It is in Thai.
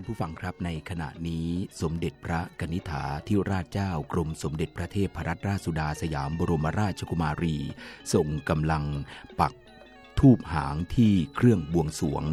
ผู้ฟังครับในขณะนี้สมเด็จพระกนิษฐาธิราชเจ้ากรมสมเด็จพระเทพรัตนราชสุดาสยามบรมราชกุมารีทรงกำลังปักธูปหางที่เครื่องบวงสรวง